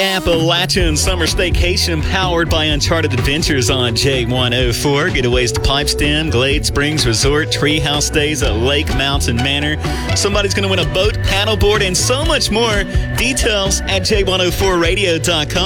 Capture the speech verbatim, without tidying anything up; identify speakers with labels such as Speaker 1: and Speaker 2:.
Speaker 1: Appalachian summer staycation powered by Uncharted Adventures on J one oh four. Getaways to Pipestem, Glade Springs Resort, treehouse stays at Lake Mountain Manor. Somebody's going to win a boat, paddleboard, and so much more. Details at J one oh four radio dot com.